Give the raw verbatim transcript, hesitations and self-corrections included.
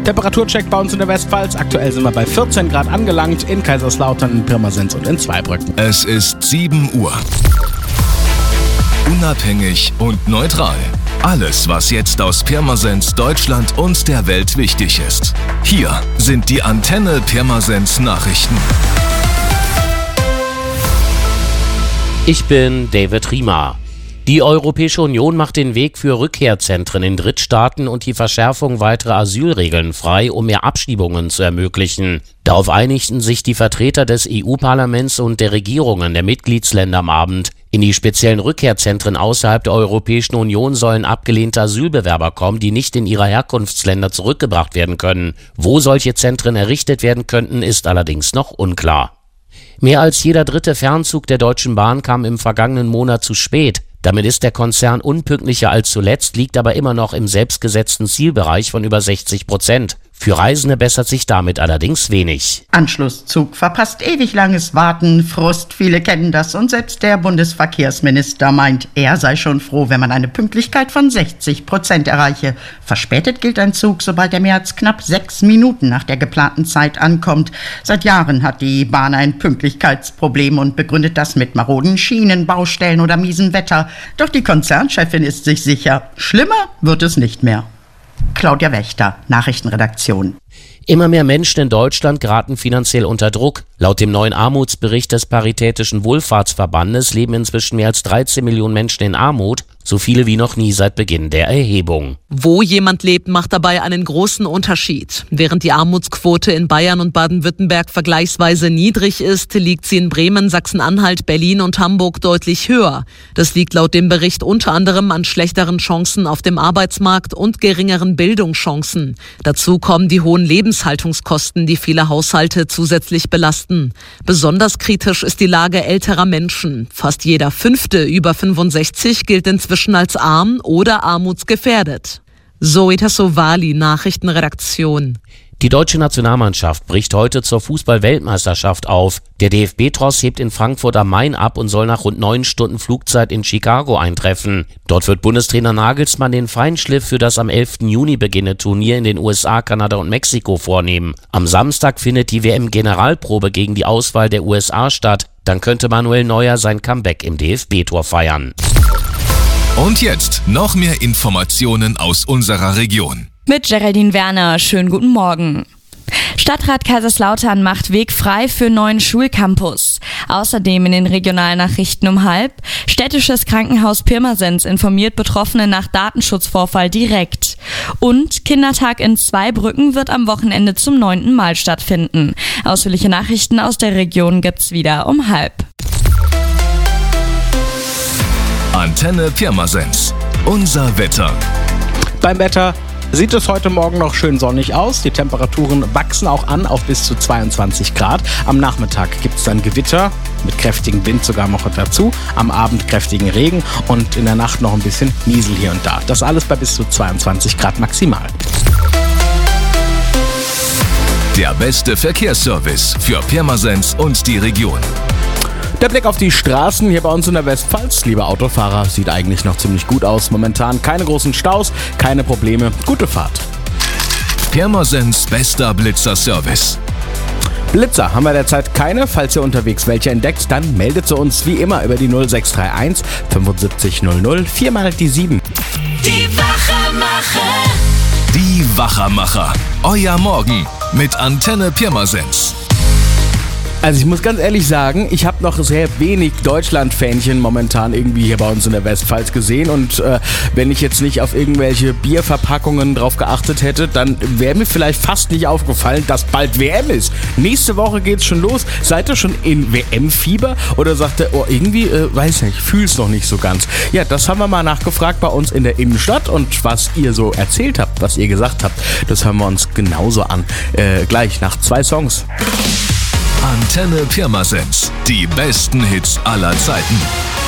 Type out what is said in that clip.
Temperaturcheck bei uns in der Westpfalz. Aktuell sind wir bei vierzehn Grad angelangt in Kaiserslautern, in Pirmasens und in Zweibrücken. Es ist sieben Uhr. Unabhängig und neutral. Alles, was jetzt aus Pirmasens, Deutschland und der Welt wichtig ist. Hier sind die Antenne Pirmasens Nachrichten. Ich bin David Riemer. Die Europäische Union macht den Weg für Rückkehrzentren in Drittstaaten und die Verschärfung weiterer Asylregeln frei, um mehr Abschiebungen zu ermöglichen. Darauf einigten sich die Vertreter des E U-Parlaments und der Regierungen der Mitgliedsländer am Abend. In die speziellen Rückkehrzentren außerhalb der Europäischen Union sollen abgelehnte Asylbewerber kommen, die nicht in ihre Herkunftsländer zurückgebracht werden können. Wo solche Zentren errichtet werden könnten, ist allerdings noch unklar. Mehr als jeder dritte Fernzug der Deutschen Bahn kam im vergangenen Monat zu spät. Damit ist der Konzern unpünktlicher als zuletzt, liegt aber immer noch im selbstgesetzten Zielbereich von über sechzig Prozent. Für Reisende bessert sich damit allerdings wenig. Anschlusszug verpasst, ewig langes Warten, Frust, viele kennen das und selbst der Bundesverkehrsminister meint, er sei schon froh, wenn man eine Pünktlichkeit von sechzig Prozent erreiche. Verspätet gilt ein Zug, sobald er mehr als knapp sechs Minuten nach der geplanten Zeit ankommt. Seit Jahren hat die Bahn ein Pünktlichkeitsproblem und begründet das mit maroden Schienen, Baustellen oder miesem Wetter. Doch die Konzernchefin ist sich sicher, schlimmer wird es nicht mehr. Claudia Wächter, Nachrichtenredaktion. Immer mehr Menschen in Deutschland geraten finanziell unter Druck. Laut dem neuen Armutsbericht des Paritätischen Wohlfahrtsverbandes leben inzwischen mehr als dreizehn Millionen Menschen in Armut, so viele wie noch nie seit Beginn der Erhebung. Wo jemand lebt, macht dabei einen großen Unterschied. Während die Armutsquote in Bayern und Baden-Württemberg vergleichsweise niedrig ist, liegt sie in Bremen, Sachsen-Anhalt, Berlin und Hamburg deutlich höher. Das liegt laut dem Bericht unter anderem an schlechteren Chancen auf dem Arbeitsmarkt und geringeren Bildungschancen. Dazu kommen die hohen Lebenshaltungskosten, die viele Haushalte zusätzlich belasten. Besonders kritisch ist die Lage älterer Menschen. Fast jeder Fünfte über fünfundsechzig gilt inzwischen als arm oder armutsgefährdet. Zoe Tassovali, Nachrichtenredaktion. Die deutsche Nationalmannschaft bricht heute zur Fußball-Weltmeisterschaft auf. Der D F B-Tross hebt in Frankfurt am Main ab und soll nach rund neun Stunden Flugzeit in Chicago eintreffen. Dort wird Bundestrainer Nagelsmann den Feinschliff für das am elften Juni beginnende Turnier in den U S A, Kanada und Mexiko vornehmen. Am Samstag findet die W M-Generalprobe gegen die Auswahl der U S A statt. Dann könnte Manuel Neuer sein Comeback im D F B-Tor feiern. Und jetzt noch mehr Informationen aus unserer Region. Mit Geraldine Werner, schönen guten Morgen. Stadtrat Kaiserslautern macht Weg frei für neuen Schulcampus. Außerdem in den Regionalnachrichten um halb. Städtisches Krankenhaus Pirmasens informiert Betroffene nach Datenschutzvorfall direkt. Und Kindertag in Zweibrücken wird am Wochenende zum neunten Mal stattfinden. Ausführliche Nachrichten aus der Region gibt's wieder um halb. Antenne Pirmasens. Unser Wetter. Beim Wetter sieht es heute Morgen noch schön sonnig aus. Die Temperaturen wachsen auch an auf bis zu zweiundzwanzig Grad. Am Nachmittag gibt es dann Gewitter mit kräftigem Wind sogar noch dazu. Am Abend kräftigen Regen und in der Nacht noch ein bisschen Niesel hier und da. Das alles bei bis zu zweiundzwanzig Grad maximal. Der beste Verkehrsservice für Pirmasens und die Region. Der Blick auf die Straßen hier bei uns in der Westpfalz, liebe Autofahrer, sieht eigentlich noch ziemlich gut aus. Momentan keine großen Staus, keine Probleme. Gute Fahrt. Pirmasens bester Blitzer-Service. Blitzer haben wir derzeit keine. Falls ihr unterwegs welche entdeckt, dann meldet sie uns wie immer über die null sechs drei eins fünfundsiebzig null null, viermal die sieben. Die Wachermacher. Die Wachermacher. Euer Morgen mit Antenne Pirmasens. Also ich muss ganz ehrlich sagen, ich habe noch sehr wenig Deutschland-Fähnchen momentan irgendwie hier bei uns in der Westpfalz gesehen und äh, wenn ich jetzt nicht auf irgendwelche Bierverpackungen drauf geachtet hätte, dann wäre mir vielleicht fast nicht aufgefallen, dass bald W M ist. Nächste Woche geht's schon los. Seid ihr schon in W M-Fieber oder sagt ihr, oh irgendwie, äh, weiß nicht, ich fühl's noch nicht so ganz. Ja, das haben wir mal nachgefragt bei uns in der Innenstadt und was ihr so erzählt habt, was ihr gesagt habt, das hören wir uns genauso an. Äh, gleich nach zwei Songs. Antenne Pirmasens. Die besten Hits aller Zeiten.